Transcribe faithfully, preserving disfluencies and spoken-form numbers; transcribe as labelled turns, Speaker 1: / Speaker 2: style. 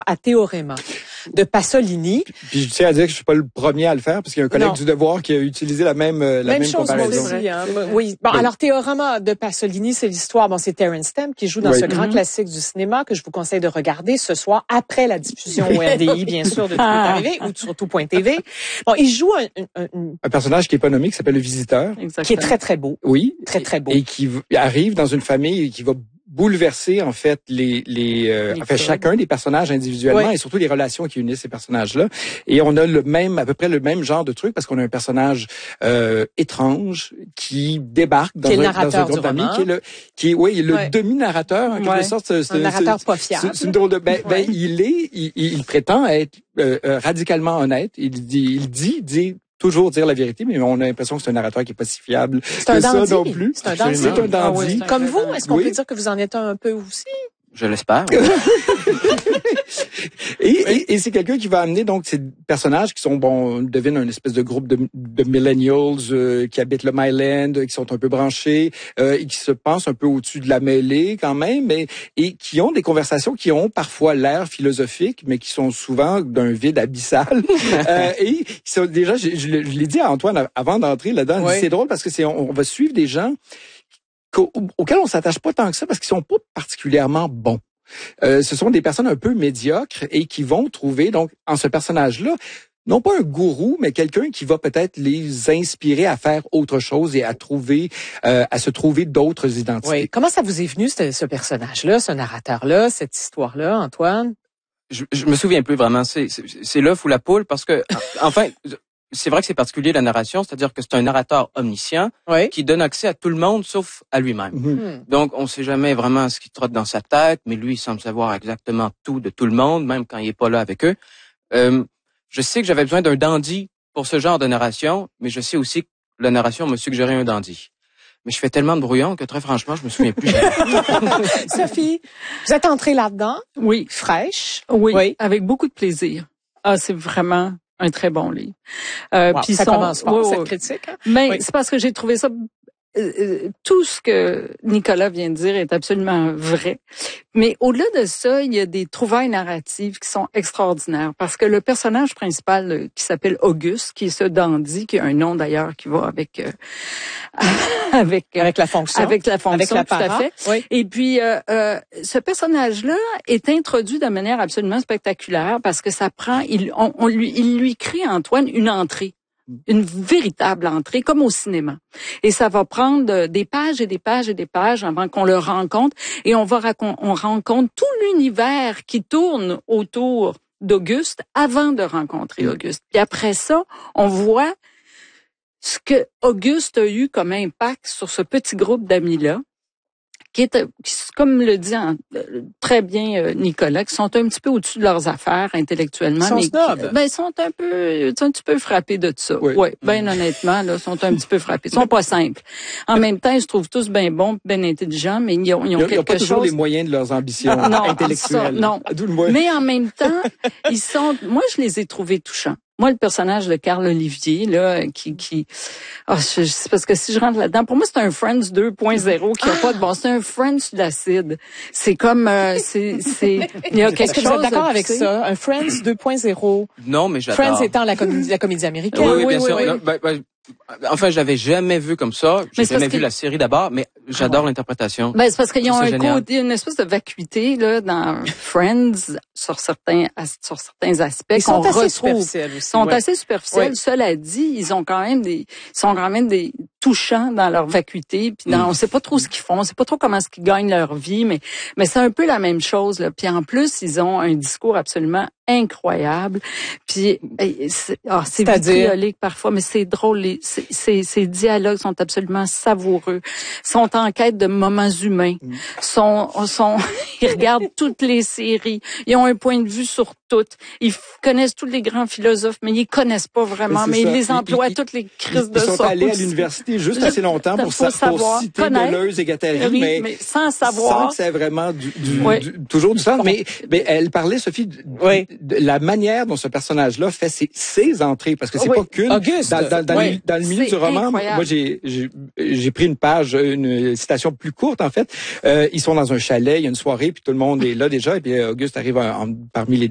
Speaker 1: à Théorema de Pasolini.
Speaker 2: Puis, puis je tiens à dire que je suis pas le premier à le faire parce qu'il y a un collègue
Speaker 1: Non.
Speaker 2: du Devoir qui a utilisé la même la même,
Speaker 1: même chose
Speaker 2: comparaison.
Speaker 1: moi aussi, hein. Oui. Bon, oui. Alors Théorema de Pasolini, c'est l'histoire. Bon, c'est Terence Stamp qui joue dans
Speaker 2: oui.
Speaker 1: ce grand mm-hmm. classique du cinéma que je vous conseille de regarder ce soir après la diffusion au R D I, bien sûr, de Tout est arrivé ou surtout Point T V. Bon, il joue un, un, un,
Speaker 2: un personnage qui est pas nommé, qui s'appelle le Visiteur,
Speaker 1: Exactement. Qui est très très beau.
Speaker 2: Oui,
Speaker 1: très très beau
Speaker 2: et qui arrive dans une famille et qui va bouleverser en fait les les, euh, les enfin chacun des personnages individuellement oui. et surtout les relations qui unissent ces personnages-là. Et on a le même à peu près le même genre de truc parce qu'on a un personnage euh, étrange qui débarque dans,
Speaker 1: qui
Speaker 2: un, dans un groupe d'amis qui est le qui est oui le ouais. demi-narrateur en quelque
Speaker 1: ouais.
Speaker 2: sorte. C'est,
Speaker 1: un narrateur pas fiable.
Speaker 2: C'est, c'est une drôle de ben, ouais. ben il est il, il prétend être euh, radicalement honnête. Il dit il dit dit toujours dire la vérité, mais on a l'impression que c'est un narrateur qui est pas si fiable
Speaker 1: c'est un
Speaker 2: que
Speaker 1: dandy.
Speaker 2: ça non plus.
Speaker 1: C'est un dandy.
Speaker 2: C'est un dandy.
Speaker 1: Ah oui, c'est un Comme vous, est-ce qu'on
Speaker 2: oui.
Speaker 1: peut dire que vous en êtes un peu aussi?
Speaker 3: Je l'espère.
Speaker 2: et, et, et c'est quelqu'un qui va amener donc ces personnages qui sont, bon, on devine un espèce de groupe de, de millennials euh, qui habitent le Myland, qui sont un peu branchés, euh, et qui se pensent un peu au-dessus de la mêlée quand même, mais et qui ont des conversations qui ont parfois l'air philosophiques, mais qui sont souvent d'un vide abyssal. euh, et sont, déjà, je, je, je l'ai dit à Antoine avant d'entrer là-dedans, oui. c'est drôle parce que c'est on, on va suivre des gens auxquels on s'attache pas tant que ça parce qu'ils sont pas particulièrement bons. Euh, ce sont des personnes un peu médiocres et qui vont trouver donc en ce personnage-là non pas un gourou, mais quelqu'un qui va peut-être les inspirer à faire autre chose et à trouver, euh, à se trouver d'autres identités.
Speaker 1: Oui. Comment ça vous est venu ce, ce personnage-là, ce narrateur-là, cette histoire-là, Antoine?
Speaker 3: Je, je me souviens plus vraiment. C'est, c'est, c'est l'œuf ou la poule parce que enfin. C'est vrai que c'est particulier la narration, c'est-à-dire que c'est un narrateur omniscient
Speaker 1: oui.
Speaker 3: qui donne accès à tout le monde sauf à lui-même.
Speaker 1: Mm-hmm.
Speaker 3: Donc, on ne sait jamais vraiment ce qui trotte dans sa tête, mais lui, il semble savoir exactement tout de tout le monde, même quand il est pas là avec eux. Euh, je sais que j'avais besoin d'un dandy pour ce genre de narration, mais je sais aussi que la narration m'a suggéré un dandy. Mais je fais tellement de brouillon que très franchement, je me souviens plus.
Speaker 1: Sophie, vous êtes entrée là-dedans?
Speaker 4: Oui.
Speaker 1: Fraîche?
Speaker 4: Oui, oui. Avec beaucoup de plaisir. Ah, c'est vraiment un très bon livre.
Speaker 1: Euh, wow, puis ça son, commence fort, ouais, cette ouais. critique. Hein?
Speaker 4: Mais
Speaker 1: oui.
Speaker 4: c'est parce que j'ai trouvé ça... Euh, tout ce que Nicolas vient de dire est absolument vrai. Mais au-delà de ça, il y a des trouvailles narratives qui sont extraordinaires. Parce que le personnage principal euh, qui s'appelle Auguste, qui est ce dandy, qui a un nom d'ailleurs qui va avec... Euh, avec,
Speaker 1: avec la fonction.
Speaker 4: Avec la fonction,
Speaker 1: avec
Speaker 4: tout à fait.
Speaker 1: Oui.
Speaker 4: Et puis, euh, euh, ce personnage-là est introduit de manière absolument spectaculaire parce que ça prend... Il, on, on lui, il lui crée, Antoine, une entrée. Une véritable entrée, comme au cinéma. Et ça va prendre des pages et des pages et des pages avant qu'on le rencontre. Et on va racon- on rencontre tout l'univers qui tourne autour d'Auguste avant de rencontrer Auguste. Puis après ça, on voit ce que Auguste a eu comme impact sur ce petit groupe d'amis-là, qui est, comme le dit en, très bien euh, Nicolas, qui sont un petit peu au-dessus de leurs affaires intellectuellement.
Speaker 1: Ils sont
Speaker 4: mais
Speaker 1: snobs.
Speaker 4: Qui, ben, ils sont un peu, un petit peu frappés de ça.
Speaker 2: Oui.
Speaker 4: Ouais, ben honnêtement, là, sont un petit peu frappés. Ils sont pas simples. En même temps, ils se trouvent tous bien bons, bien intelligents, mais ils ont, ils ont
Speaker 2: ils ont,
Speaker 4: quelque
Speaker 2: ils ont pas
Speaker 4: chose.
Speaker 2: toujours les moyens de leurs ambitions
Speaker 4: non,
Speaker 2: intellectuelles.
Speaker 4: Ça, non. Mais en même temps, ils sont, moi, je les ai trouvés touchants. Moi, le personnage de Carl Olivier, là, qui, qui, oh, je, c'est parce que si je rentre là-dedans, pour moi, c'est un Friends deux point zéro qui a ah! pas de bon. C'est un Friends sur l'acide. C'est comme, euh, c'est, c'est, il y a quelque
Speaker 1: Est-ce que
Speaker 4: chose.
Speaker 1: vous êtes d'accord avec
Speaker 4: poussé.
Speaker 1: ça? Un Friends deux point zéro?
Speaker 3: Non, mais j'adore.
Speaker 1: Friends étant la comédie, la comédie américaine.
Speaker 3: Oui, oui, bien
Speaker 4: oui,
Speaker 3: sûr.
Speaker 4: oui.
Speaker 3: Non, ben, ben, enfin, je l'avais jamais vu comme ça. J'ai jamais vu
Speaker 4: que...
Speaker 3: la série d'abord, mais j'adore
Speaker 4: ah ouais.
Speaker 3: l'interprétation.
Speaker 4: Ben, c'est parce qu'ils ont un
Speaker 3: génial.
Speaker 4: côté, une espèce de vacuité, là, dans Friends, sur certains, sur certains aspects.
Speaker 1: Ils sont
Speaker 4: qu'on
Speaker 1: assez
Speaker 4: retrouve.
Speaker 1: superficiels aussi.
Speaker 4: Ils sont
Speaker 1: ouais.
Speaker 4: assez superficiels.
Speaker 1: Ouais.
Speaker 4: Cela dit, ils ont quand même des, ils sont quand même des touchants dans leur vacuité. Puis dans, mm. on sait pas trop ce qu'ils font, on sait pas trop comment est-ce qu'ils gagnent leur vie, mais, mais c'est un peu la même chose, là. Puis en plus, ils ont un discours absolument incroyable. Puis, c'est, oh, c'est vitriolique parfois, mais c'est drôle. Les, c'est, c'est, ces dialogues sont absolument savoureux. Sont en quête de moments humains. Mm. Sont, sont, ils regardent toutes les séries. Ils ont un point de vue sur toutes. Ils connaissent tous les grands philosophes, mais ils connaissent pas vraiment. Mais, mais ils les emploient ils, toutes les crises
Speaker 2: ils,
Speaker 4: de
Speaker 2: Ils sont
Speaker 4: sorte.
Speaker 2: allés à l'université juste assez longtemps pour, sa,
Speaker 4: savoir,
Speaker 2: pour citer Deleuze et Guattari,
Speaker 4: oui,
Speaker 2: mais,
Speaker 4: mais sans savoir.
Speaker 2: Sans que ça ait vraiment du, du,
Speaker 4: oui.
Speaker 2: du, toujours du sens. Mais, mais elle parlait, Sophie, de,
Speaker 1: oui.
Speaker 2: de la manière dont ce personnage-là fait ses, ses entrées, parce que c'est oui. pas qu'une.
Speaker 1: Auguste.
Speaker 2: Dans, dans, dans,
Speaker 1: oui.
Speaker 2: le, dans le milieu
Speaker 4: c'est
Speaker 2: du roman,
Speaker 4: incroyable.
Speaker 2: moi j'ai, j'ai, j'ai pris une page, une citation plus courte en fait. Euh, ils sont dans un chalet, il y a une soirée, puis tout le monde est là déjà, et puis Auguste arrive en, en, parmi les